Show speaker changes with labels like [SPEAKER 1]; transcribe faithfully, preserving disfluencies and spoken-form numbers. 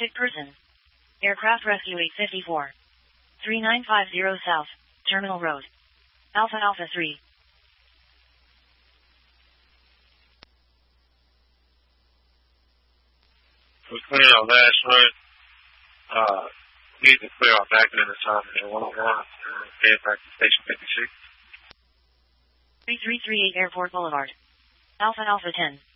[SPEAKER 1] Sick person. Aircraft Rescue eight fifty-four. three nine five zero South, Terminal Road. Alpha Alpha three.
[SPEAKER 2] We cleared our last run. Uh, we need to clear our back end assignment at one oh one and head back to Station fifty-six.
[SPEAKER 1] three three three eight Airport Boulevard. Alpha Alpha ten.